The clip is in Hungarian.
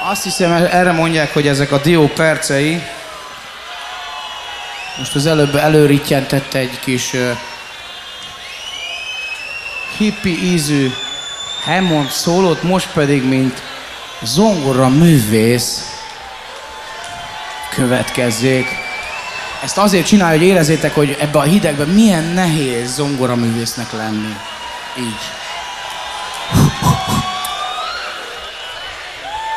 Azt hiszem, erre mondják, hogy ezek a dió percei. Most az előbb előrittyentette egy kis hippi ízű Hammond szólót, most pedig, mint zongora művész következzék. Ezt azért csinálja, hogy érezzétek, hogy ebbe a hidegben milyen nehéz zongora művésznek lenni. Így.